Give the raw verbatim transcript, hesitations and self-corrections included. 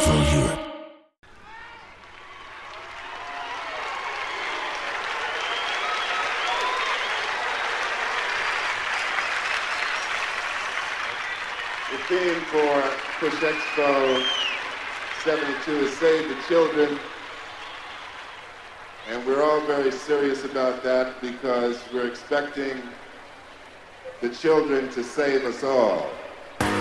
Afro Europe. The theme for Push Expo seventy-two is Save the Children. And we're all very serious about that because we're expecting the children to save us all.